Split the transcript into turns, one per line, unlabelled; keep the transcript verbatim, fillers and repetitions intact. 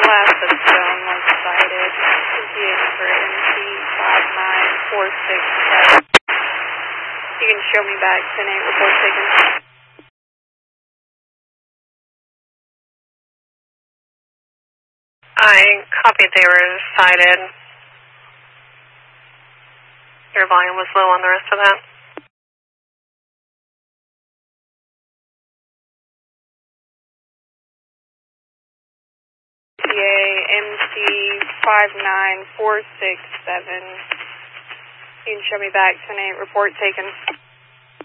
Last of Stone was cited. T H for M C five nine four six seven. You can show me back, ten eight, report taken.
I copied they were cited. Your volume was low on the rest of that.
T A M C five nine four six seven. You can show me back, ten eight, report taken.